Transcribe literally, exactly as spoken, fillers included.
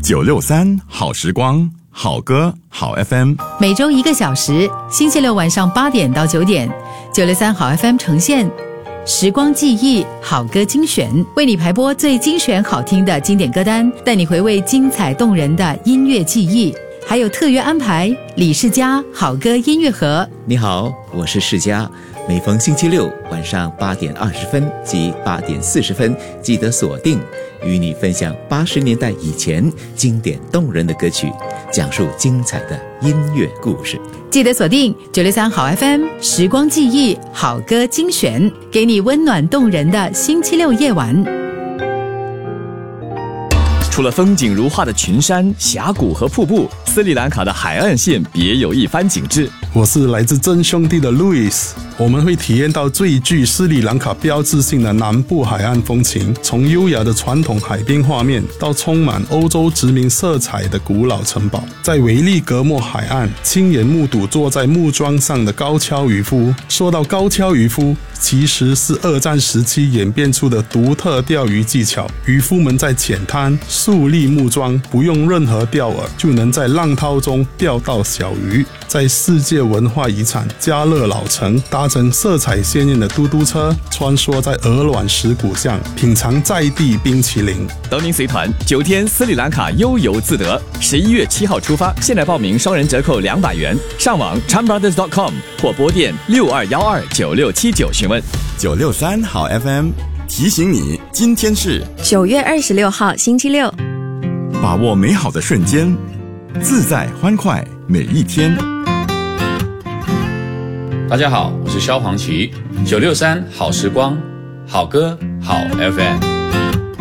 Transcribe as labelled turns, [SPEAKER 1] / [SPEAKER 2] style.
[SPEAKER 1] 九六三好时光，好歌好 F M，
[SPEAKER 2] 每周一个小时，星期六晚上八点到九点，九六三好 F M 呈现时光记忆好歌精选，为你排播最精选好听的经典歌单，带你回味精彩动人的音乐记忆。还有特约安排李世嘉好歌音乐盒。
[SPEAKER 3] 你好，我是世嘉，每逢星期六晚上八点二十分及八点四十分，记得锁定，与你分享八十年代以前经典动人的歌曲，讲述精彩的音乐故事。
[SPEAKER 2] 记得锁定九六三好 F M 时光记忆好歌精选，给你温暖动人的星期六夜晚。
[SPEAKER 4] 除了风景如画的群山、峡谷和瀑布，斯里兰卡的海岸线别有一番景致。
[SPEAKER 5] 我是来自真兄弟的 Louis， 我们会体验到最具斯里兰卡标志性的南部海岸风情，从优雅的传统海滨画面到充满欧洲殖民色彩的古老城堡，在维利格莫海岸亲眼目睹坐在木桩上的高跷渔夫。说到高跷渔夫，其实是二战时期演变出的独特钓鱼技巧，渔夫们在浅滩竖立木桩，不用任何钓饵就能在浪涛中钓到小鱼。在世界文化遗产加勒老城，搭乘色彩鲜艳的嘟嘟车，穿梭在鹅卵石谷巷，品尝在地冰淇淋。
[SPEAKER 4] 等您随团九天斯里兰卡悠游自得，十一月七号出发，现在报名双人折扣两百元，上网 chan brothers dot com 或拨电六二幺二九六七九询问。
[SPEAKER 1] 九六三好 F M 提醒你，今天是
[SPEAKER 6] 九月二十六号星期六，
[SPEAKER 1] 把握美好的瞬间，自在欢快每一天。
[SPEAKER 7] 大家好，我是萧煌奇，九六三好时光，好歌好 F M。